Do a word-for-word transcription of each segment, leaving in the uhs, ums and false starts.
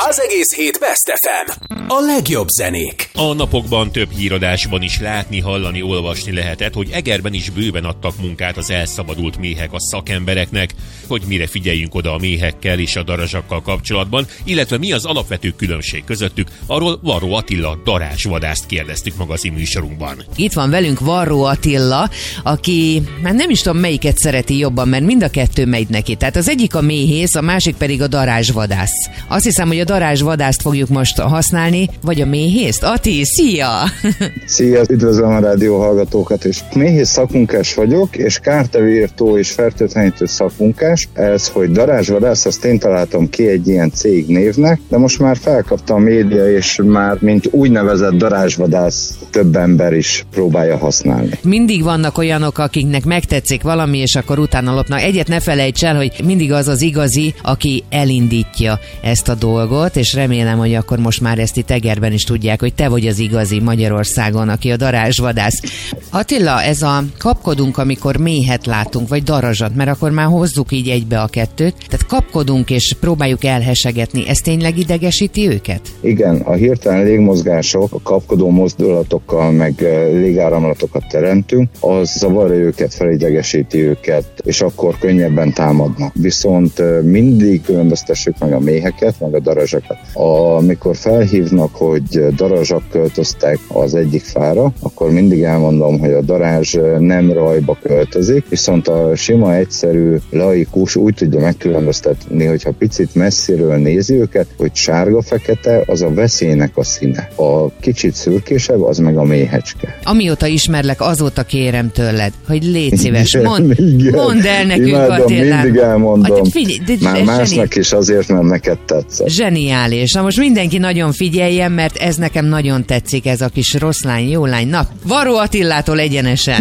Az egész hét Best ef em. A legjobb zenék. A napokban több híradásban is látni, hallani, olvasni lehetett, hogy Egerben is bőven adtak munkát az elszabadult méhek a szakembereknek, hogy mire figyeljünk oda a méhekkel és a darazsakkal kapcsolatban, illetve mi az alapvető különbség közöttük, arról Varró Attila darázsvadászt kérdeztük magazinműsorunkban. Itt van velünk Varró Attila, aki már nem is tudom melyiket szereti jobban, mert mind a kettő megy neki. Tehát az egyik a méhész, a másik pedig a darázsvadász. Azt hiszem, hogy a darázsvadászt fogjuk most használni, vagy a méhészt. Ati, szia! Szia, üdvözlöm a rádió hallgatókat is. Méhész szakmunkás vagyok, és kártevőírtó és fertőtlenítő szakmunkás. Ez, hogy darázsvadász, azt én találtam ki egy ilyen cég névnek, de most már felkapta a média, és már mint úgynevezett darázsvadász több ember is próbálja használni. Mindig vannak olyanok, akiknek megtetszik valami, és akkor utána lopnak. Egyet ne felejts el, hogy mindig az az igazi, aki elindítja ezt a dolgot, és remélem, hogy akkor most már ezt itt Egerben is tudják, hogy te vagy az igazi Magyarországon, aki a darázsvadász. Attila, ez a kapkodunk, amikor méhet látunk, vagy darazsat, mert akkor már hozzuk így egybe a kettőt, tehát kapkodunk és próbáljuk elhesegetni, ez tényleg idegesíti őket? Igen, a hirtelen légmozgások, a kapkodó mozdulatokkal, meg légáramlatokat teremtünk, az zavarja őket, felidegesíti őket, és akkor könnyebben támadnak. Viszont mindig különböztessük meg a méheket, meg a darazsakat. Amikor felhívnak, hogy darazsak költöztek az egyik fára, akkor mindig elmondom, hogy a darázs nem rajba költözik, viszont a sima, egyszerű laikus úgy tudja megkülönböztetni, hogyha picit messziről nézi őket, hogy sárga-fekete az a veszélynek a színe. A kicsit szürkésebb, az meg a méhecske. Amióta ismerlek, azóta kérem tőled, hogy légy szíves, mondd mond el nekünk, Imádom, Attilán. mindig elmondom. Figyelj, de Már másnak is azért, mert neked tetszett. Zseniális. Na most mindenki nagyon figyeljen, mert ez nekem nagyon tetszik, ez a kis rossz lány, jó lány. Na, Varró Attilától egyenesen.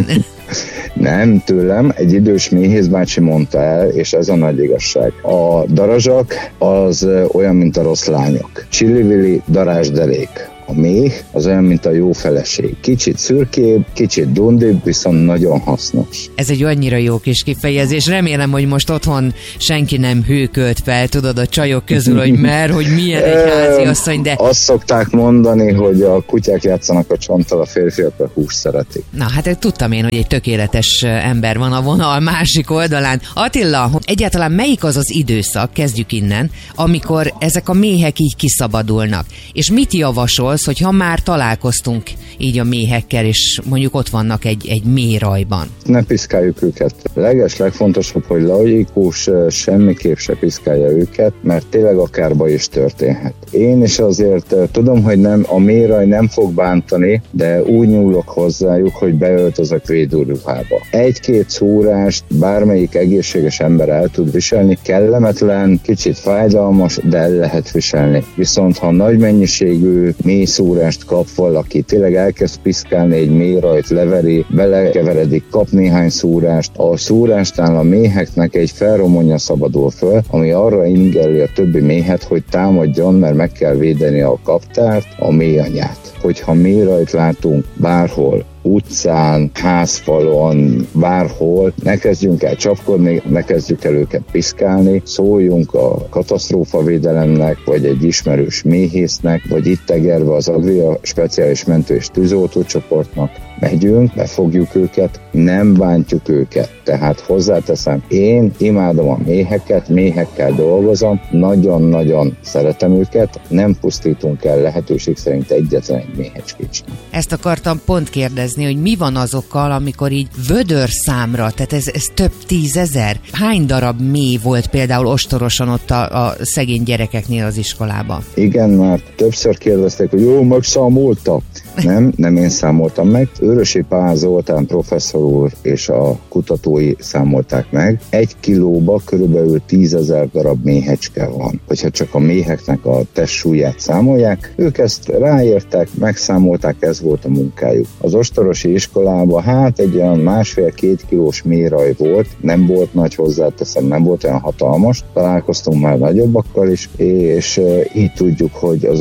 Nem tőlem, egy idős méhész bácsi mondta el, és ez a nagy igazság. A darazsak az olyan, mint a rossz lányok. Csili-vili, darázsderék. A méh az olyan, mint a jó feleség. Kicsit szürkébb, kicsit dundibb, viszont nagyon hasznos. Ez egy annyira jó kis kifejezés. Remélem, hogy most otthon senki nem hőkölt fel, tudod, a csajok közül, hogy mer, hogy milyen egy háziasszony, de... Azt szokták mondani, hogy a kutyák játszanak a csonttal, a férfiak a húst szeretik. Na, hát tudtam én, hogy egy tökéletes ember van a vonal másik oldalán. Attila, egyáltalán melyik az az időszak, kezdjük innen, amikor ezek a méhek így kiszabadulnak? És mit javasol, hogyha már találkoztunk így a méhekkel, és mondjuk ott vannak egy, egy mélyrajban? Ne piszkáljuk őket. Leges, legfontosabb, hogy laikus semmiképp se piszkálja őket, mert tényleg akár baj is történhet. Én is azért tudom, hogy nem, a mélyraj nem fog bántani, de úgy nyúlok hozzájuk, hogy beöltözök védőruhába. Egy-két szúrást bármelyik egészséges ember el tud viselni, kellemetlen, kicsit fájdalmas, de el lehet viselni. Viszont ha nagy mennyiségű mély szúrást kap valaki, tényleg elkezd piszkálni egy mélyrajt, leveri, belekeveredik, kap néhány szúrást, a szúrástán a méheknek egy ferromonja szabadul föl, ami arra ingerli a többi méhet, hogy támadjon, mert meg kell védeni a kaptárt, a méhanyát. Hogyha mélyrajt látunk bárhol, utcán, házfalon, bárhol, ne kezdjünk el csapkodni, ne kezdjük el őket piszkálni, szóljunk a katasztrófavédelemnek, vagy egy ismerős méhésznek, vagy itt Egerbe az Agria Speciális Mentő- és Tűzoltó csoportnak megyünk, befogjuk őket, nem bántjuk őket. Tehát hozzáteszem, én imádom a méheket, méhekkel dolgozom, nagyon-nagyon szeretem őket, nem pusztítunk el lehetőség szerint egyetlen egy méhecskét sem. Ezt akartam pont kérdezni, hogy mi van azokkal, amikor így vödör számra, tehát ez, ez több tízezer? Hány darab méh volt például ostorosan ott a, a szegény gyerekeknél az iskolában? Igen, már többször kérdezték, hogy jó, megszámolta. Nem, nem én számoltam meg. Őrösi Pál Zoltán professzor úr és a kutatói számolták meg. Egy kilóba körülbelül tízezer darab méhecske van. Hogyha csak a méheknek a testsúlyát számolják, ők ezt ráértek, megszámolták, ez volt a munkájuk. Az ostorosi iskolában hát egy olyan másfél-két kilós mélyraj volt, nem volt nagy, hozzáteszem, nem volt olyan hatalmas, találkoztunk már nagyobbakkal is, és így tudjuk, hogy az a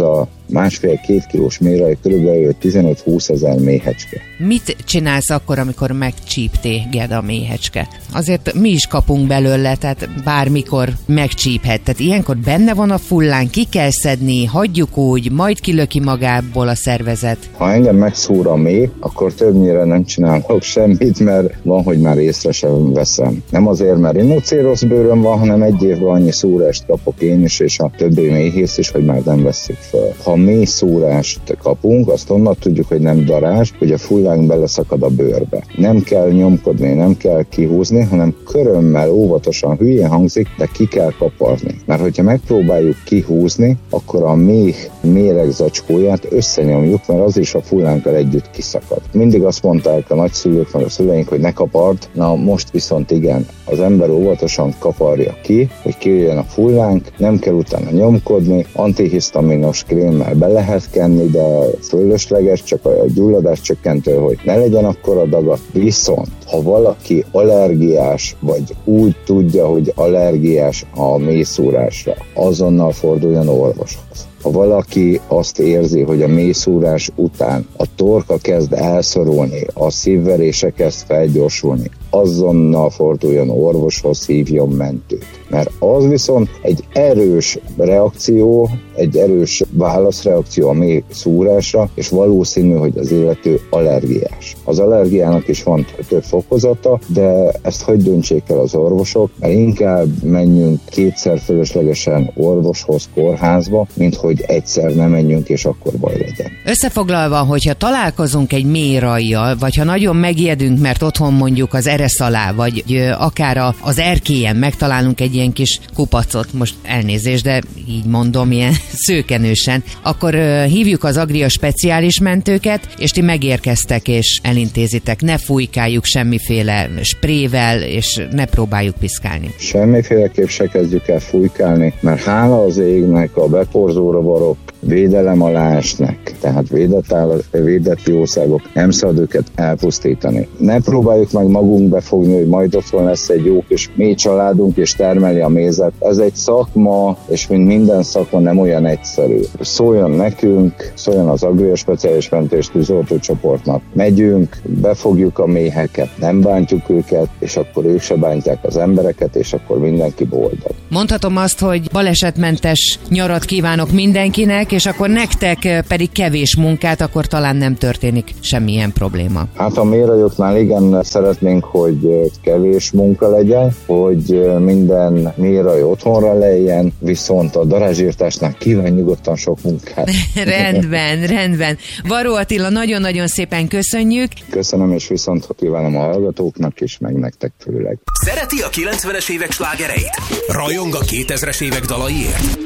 másfél-két kilós méraj körülbelül tizenöt-húsz ezer méhecske. Mit csinálsz akkor, amikor megcsíp téged a méhecske? Azért mi is kapunk belőle, tehát bármikor megcsíphet. Tehát ilyenkor benne van a fullán, ki kell szedni, hagyjuk úgy, majd kilöki magából a szervezet. Ha engem megszúr a méh, akkor többnyire nem csinálok semmit, mert van, hogy már észre sem veszem. Nem azért, mert rinocérosz bőröm van, hanem egy évben annyi szúrást kapok én is, és a többi méhész is, hogy már nem veszik fel. Ha mély szúrást kapunk, azt onnan tudjuk, hogy nem darázs, hogy a fullánk beleszakad a bőrbe. Nem kell nyomkodni, nem kell kihúzni, hanem körömmel, óvatosan, hülyén hangzik, de ki kell kaparni. Mert hogyha megpróbáljuk kihúzni, akkor a méh méregzacskóját összenyomjuk, mert az is a fullánkkal együtt kiszakad. Mindig azt mondták a nagyszülők, meg a szüleink, hogy ne kapard, na most viszont igen, az ember óvatosan kaparja ki, hogy kijöjjön a fullánk, nem kell utána nyomkodni, antihisztaminos krémmel be lehet kenni, de fölösleges, csak a gyulladás csökkentő, hogy ne legyen akkora dagat. Viszont, ha valaki allergiás, vagy úgy tudja, hogy allergiás a mészúrásra, azonnal forduljon orvoshoz. Ha valaki azt érzi, hogy a mészúrás után a torka kezd elszorulni, a szívverése kezd felgyorsulni, azonnal forduljon orvoshoz, hívjon mentőt. Mert az viszont egy erős reakció, egy erős válaszreakció a méh szúrásra, és valószínű, hogy az illető allergiás. Az allergiának is van több fokozata, de ezt hogy döntsék el az orvosok, mert inkább menjünk kétszer fölöslegesen orvoshoz, kórházba, mint hogy egyszer nem menjünk, és akkor baj legyen. Összefoglalva, hogyha találkozunk egy mélyrajjal, vagy ha nagyon megijedünk, mert otthon mondjuk az eresz alá, vagy akár az erkélyen megtalálunk egy ilyen kis kupacot, most elnézést, de így mondom, ilyen szőkenősen, akkor uh, hívjuk az Agria speciális mentőket, és ti megérkeztek és elintézitek. Ne fújkáljuk semmiféle sprével, és ne próbáljuk piszkálni. Semmiféleképp se kezdjük el fújkálni, mert hála az égnek a beporzó rovarok védelem alá esnek, tehát védett, áll, védett jószágok, nem szabad őket elpusztítani. Ne próbáljuk meg magunk befogni, hogy majd otthon lesz egy jó kis mély családunk, és termeli a mézet. Ez egy szakma, és mint minden szakma nem olyan egyszerű. Szóljon nekünk, szóljon az Agria speciális mentős tűzoltó csoportnak. Megyünk, befogjuk a méheket, nem bántjuk őket, és akkor ők se bántják az embereket, és akkor mindenki boldog. Mondhatom azt, hogy balesetmentes nyarat kívánok mindenkinek, és akkor nektek pedig kevés munkát, akkor talán nem történik semmilyen probléma. Hát a mélyrajoknál igen szeretnénk, hogy kevés munka legyen, hogy minden mélyraj otthonra lejjen, viszont a darázsírtásnál kíván nyugodtan sok munkát. Rendben, rendben. Varró Attila, nagyon-nagyon szépen köszönjük. Köszönöm, és viszont kívánom a hallgatóknak is, meg nektek főleg. Szereti a kilencvenes évek slágereit? Rajong a kétezres évek dalaiért?